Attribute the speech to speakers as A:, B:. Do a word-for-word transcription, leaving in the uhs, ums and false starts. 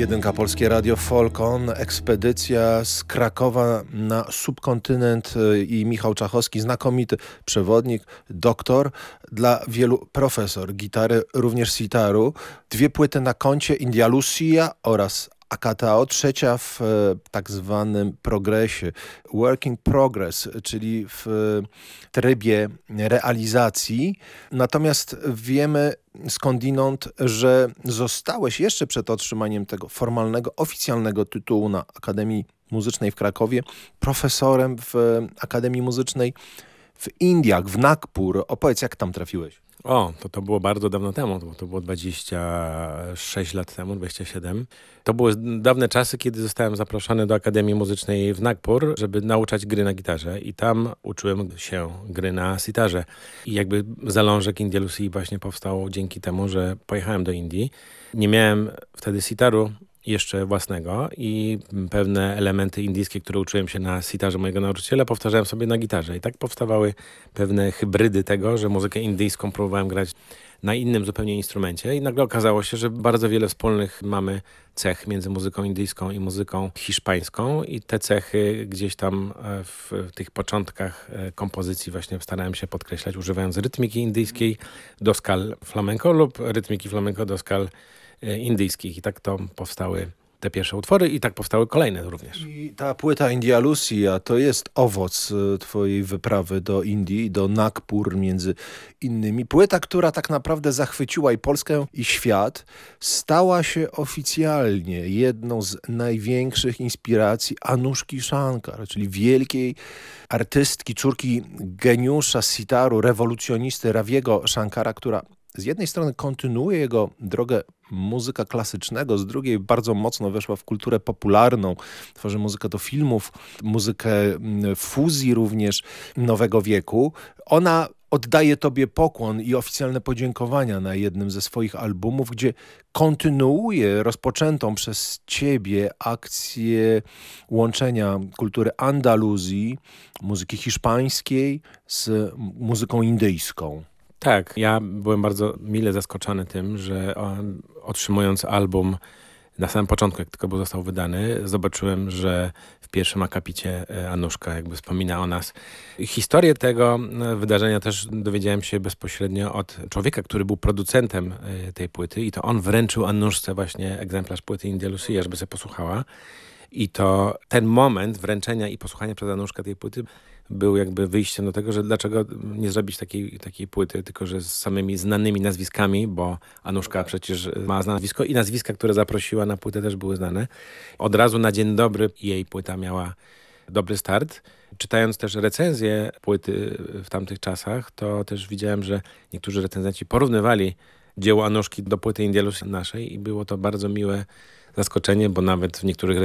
A: Jedynka Polskie Radio Folkon, ekspedycja z Krakowa na subkontynent i Michał Czachowski, znakomity przewodnik, doktor, dla wielu profesor gitary, również sitaru. Dwie płyty na koncie, India Lucia oraz Akatao, trzecia w tak zwanym progresie, working progress, czyli w trybie realizacji. Natomiast wiemy skądinąd, że zostałeś jeszcze przed otrzymaniem tego formalnego, oficjalnego tytułu na Akademii Muzycznej w Krakowie profesorem w Akademii Muzycznej w Indiach, w Nagpur. Opowiedz, jak tam trafiłeś?
B: O, to to było bardzo dawno temu, bo to było dwadzieścia sześć lat temu, dwadzieścia siedem. To były dawne czasy, kiedy zostałem zaproszony do Akademii Muzycznej w Nagpur, żeby nauczać gry na gitarze i tam uczyłem się gry na sitarze. I jakby zalążek India Lucia właśnie powstał dzięki temu, że pojechałem do Indii. Nie miałem wtedy sitaru jeszcze własnego i pewne elementy indyjskie, które uczyłem się na sitarze mojego nauczyciela, powtarzałem sobie na gitarze. I tak powstawały pewne hybrydy tego, że muzykę indyjską próbowałem grać na innym zupełnie instrumencie i nagle okazało się, że bardzo wiele wspólnych mamy cech między muzyką indyjską i muzyką hiszpańską i te cechy gdzieś tam w tych początkach kompozycji właśnie starałem się podkreślać, używając rytmiki indyjskiej do skal flamenco lub rytmiki flamenco do skal indyjskich. I tak to powstały te pierwsze utwory i tak powstały kolejne również.
A: I ta płyta India Lucia to jest owoc twojej wyprawy do Indii, do Nagpur między innymi. Płyta, która tak naprawdę zachwyciła i Polskę, i świat, stała się oficjalnie jedną z największych inspiracji Anuszki Shankar, czyli wielkiej artystki, córki geniusza sitaru, rewolucjonisty Raviego Shankara, która z jednej strony kontynuuje jego drogę muzyka klasycznego, z drugiej bardzo mocno weszła w kulturę popularną, tworzy muzykę do filmów, muzykę fuzji również nowego wieku. Ona oddaje tobie pokłon i oficjalne podziękowania na jednym ze swoich albumów, gdzie kontynuuje rozpoczętą przez ciebie akcję łączenia kultury Andaluzji, muzyki hiszpańskiej z muzyką indyjską.
B: Tak, ja byłem bardzo mile zaskoczony tym, że on, otrzymując album na samym początku, jak tylko był został wydany, zobaczyłem, że w pierwszym akapicie Anuszka jakby wspomina o nas. Historię tego wydarzenia też dowiedziałem się bezpośrednio od człowieka, który był producentem tej płyty i to on wręczył Anuszce właśnie egzemplarz płyty India Lucia, żeby sobie posłuchała. I to ten moment wręczenia i posłuchania przez Anuszkę tej płyty był jakby wyjściem do tego, że dlaczego nie zrobić takiej, takiej płyty, tylko że z samymi znanymi nazwiskami, bo Anuszka przecież ma nazwisko i nazwiska, które zaprosiła na płytę, też były znane. Od razu na dzień dobry jej płyta miała dobry start. Czytając też recenzje płyty w tamtych czasach, to też widziałem, że niektórzy recenzenci porównywali dzieło Anuszki do płyty India Lucia naszej i było to bardzo miłe zaskoczenie, bo nawet w niektórych